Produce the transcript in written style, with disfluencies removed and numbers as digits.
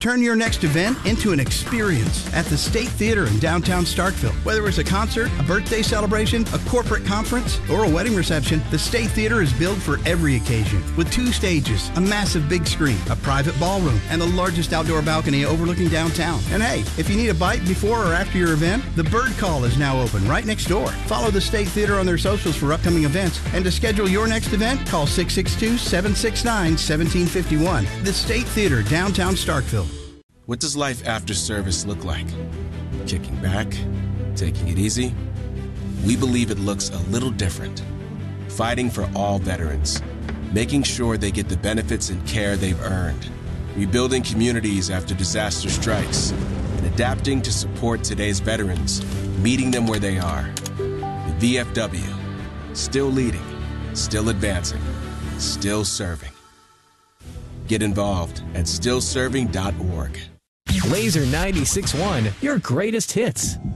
Turn your next event into an experience at the State Theater in downtown Starkville. Whether it's a concert, a birthday celebration, a corporate conference, or a wedding reception, the State Theater is built for every occasion. With 2 stages, a massive big screen, a private ballroom, and the largest outdoor balcony overlooking downtown. And hey, if you need a bite before or after your event, the Bird Call is now open right next door. Follow the State Theater on their socials for upcoming events. And to schedule your next event, call 662-769-1751. The State Theater, downtown Starkville. What does life after service look like? Kicking back? Taking it easy? We believe it looks a little different. Fighting for all veterans. Making sure they get the benefits and care they've earned. Rebuilding communities after disaster strikes. And adapting to support today's veterans. Meeting them where they are. The VFW. Still leading. Still advancing. Still serving. Get involved at stillserving.org. Laser 96.1, your greatest hits.